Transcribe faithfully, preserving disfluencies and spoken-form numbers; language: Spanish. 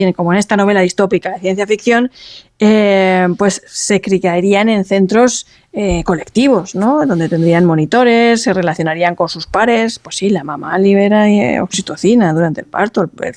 como en esta novela distópica de ciencia ficción, eh, pues se criarían en centros eh, colectivos, ¿no? Donde tendrían monitores, se relacionarían con sus pares. Pues sí, la mamá libera eh, oxitocina durante el parto, el,